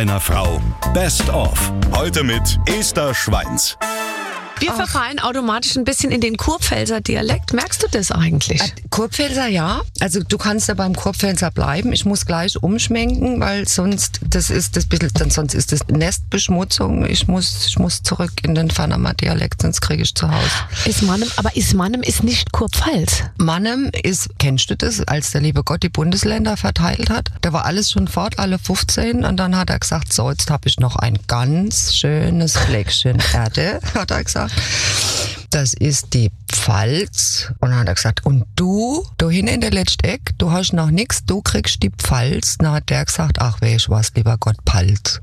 einer Frau. Best of. Heute mit Esther Schweins. Wir verfallen automatisch ein bisschen in den Kurpfälzer Dialekt. Merkst du das eigentlich? Kurpfälzer, ja. Also du kannst ja beim Kurpfälzer bleiben. Ich muss gleich umschwenken, weil sonst sonst ist das Nestbeschmutzung. Ich muss zurück in den Panama Dialekt, sonst kriege ich zu Hause. Ist Mannem ist nicht Kurpfalz. Mannem ist, kennst du das, als der liebe Gott die Bundesländer verteilt hat? Da war alles schon fort, alle 15. Und dann hat er gesagt, so, jetzt habe ich noch ein ganz schönes Fleckchen Erde, hat er gesagt. Das ist die Pfalz. Und dann hat er gesagt, und du hin in der letzte Eck, du hast noch nix, du kriegst die Pfalz. Dann hat der gesagt, ach weißt was, lieber Gott, Palz.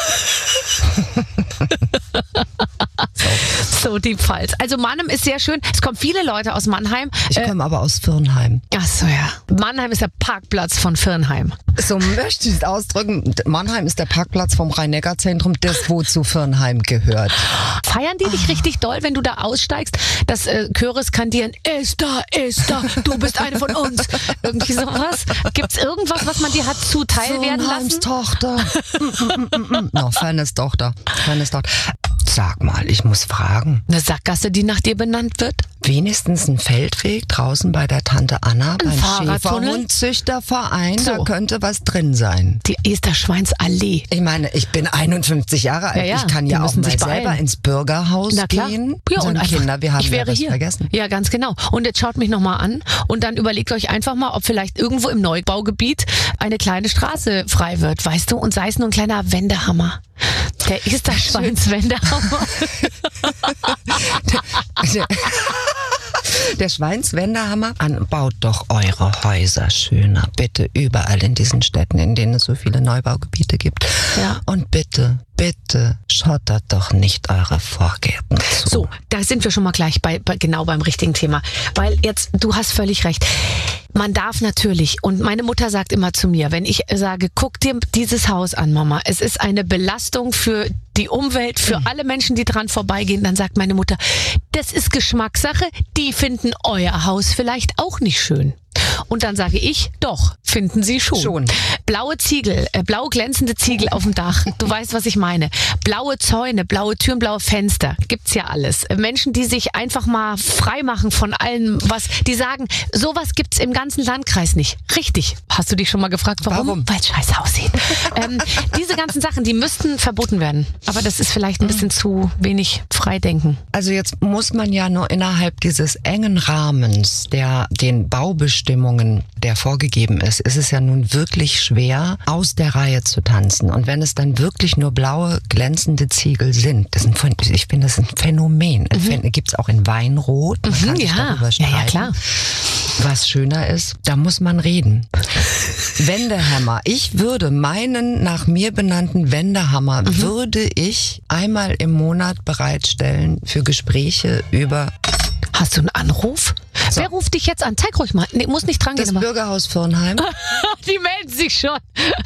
So, die Pfalz. Also Mannheim ist sehr schön. Es kommen viele Leute aus Mannheim. Ich komme aber aus Firnheim. Ach so, ja. Mannheim ist der Parkplatz von Firnheim. So möchte ich es ausdrücken. Mannheim ist der Parkplatz vom Rhein-Neckar-Zentrum, das wo zu Firnheim gehört. Feiern die dich richtig doll, wenn du da aussteigst, dass Chöre skandieren, Esther, du bist eine von uns. Irgendwie sowas. Gibt's irgendwas, was man dir hat zuteil werden lassen? Tochter. No, Fairness Tochter. Sag mal, ich muss fragen. Eine Sackgasse, die nach dir benannt wird? Wenigstens ein Feldweg draußen bei der Tante Anna beim Fahrradtunnel? Schäferhundzüchterverein, So. da könnte was drin sein. Die Esther Schweins Allee. Ich meine, ich bin 51 Jahre alt, Ja, ich kann die ja auch müssen mal sich selber beeilen. ins Bürgerhaus Na klar. gehen. Ja, und und einfach, Kinder, wir haben ich wäre ja was hier. vergessen. Ja, ganz genau. Und jetzt schaut mich nochmal an und dann überlegt euch einfach mal, ob vielleicht irgendwo im Neubaugebiet eine kleine Straße frei wird, weißt du? Und sei es nur ein kleiner Wendehammer. Der Esther Schweins Wendehammer. Der Schweinswendehammer baut doch eure Häuser schöner. Bitte überall in diesen Städten, in denen es so viele Neubaugebiete gibt. Ja. Und bitte schottert doch nicht eure Vorgärten zu. So, da sind wir schon mal gleich genau beim richtigen Thema. Weil jetzt, du hast völlig recht. Man darf natürlich, und meine Mutter sagt immer zu mir, wenn ich sage, guck dir dieses Haus an, Mama, es ist eine Belastung für die Umwelt, für alle Menschen, die dran vorbeigehen, dann sagt meine Mutter, das ist Geschmackssache, die finden euer Haus vielleicht auch nicht schön. Und dann sage ich, doch, finden sie schon. Blaue Ziegel, blau glänzende Ziegel auf dem Dach, du weißt, was ich meine. Blaue Zäune, blaue Türen, blaue Fenster, gibt's ja alles. Menschen, die sich einfach mal frei machen von allem, die sagen, sowas gibt's im ganzen Landkreis nicht. Richtig. Hast du dich schon mal gefragt, warum? Weil es scheiße aussieht. Diese ganzen Sachen, die müssten verboten werden. Aber das ist vielleicht ein bisschen zu wenig Freidenken. Also jetzt muss man ja nur innerhalb dieses engen Rahmens, den Baubestimmungen, der vorgegeben ist es ja nun wirklich schwer, aus der Reihe zu tanzen. Und wenn es dann wirklich nur blaue, glänzende Ziegel sind, ich finde, das ist ein Phänomen. Gibt es auch in Weinrot. Man kann sich darüber streiten. Ja, klar. Was schöner ist, da muss man reden. Wendehammer. Ich würde meinen nach mir benannten Wendehammer würde ich einmal im Monat bereitstellen für Gespräche über... Hast du einen Anruf? So. Wer ruft dich jetzt an? Zeig ruhig mal. Nee, muss nicht dran gehen. Das Bürgerhaus Firnheim. Die melden sich schon.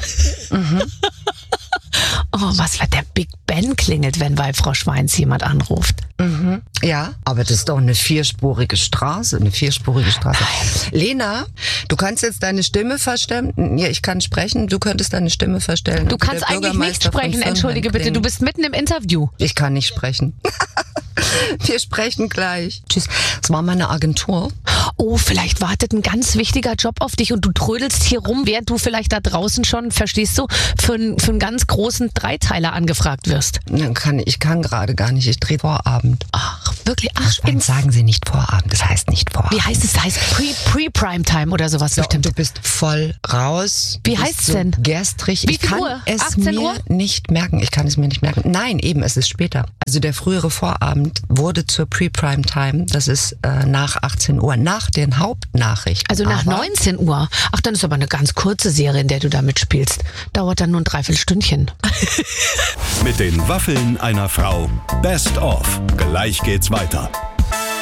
Oh, was wird der Big Ben klingelt, wenn bei Frau Schweins jemand anruft. Ja, aber das ist doch eine vierspurige Straße. Lena, du kannst jetzt deine Stimme verstellen. Ja, ich kann sprechen. Du könntest deine Stimme verstellen. Du kannst eigentlich nicht sprechen. Entschuldige bitte, du bist mitten im Interview. Ich kann nicht sprechen. Wir sprechen gleich. Tschüss. Das war meine Agentur. Oh, vielleicht wartet ein ganz wichtiger Job auf dich und du trödelst hier rum, während du vielleicht da draußen schon, verstehst du, für einen ganz großen Dreiteiler angefragt wirst. Ich kann gerade gar nicht. Ich drehe Vorabend. Ach, wirklich? Ach, sagen Sie nicht Vorabend. Das heißt nicht Vorabend. Wie heißt es? Das heißt Pre-Primetime oder sowas bestimmt. Du bist voll raus. Wie heißt es denn? Gerstrig. Wie viel Uhr? Ich 18 kann Uhr? nicht merken. Ich kann es mir nicht merken. Nein, eben, es ist später. Also der frühere Vorabend wurde zur Pre-Primetime. Das ist nach 18 Uhr, nach den Hauptnachrichten. Also nach 19 Uhr. Ach, dann ist aber eine ganz kurze Serie, in der du da mitspielst. Dauert dann nur ein Dreiviertelstündchen. Mit den Waffeln einer Frau. Best of. Gleich geht's weiter.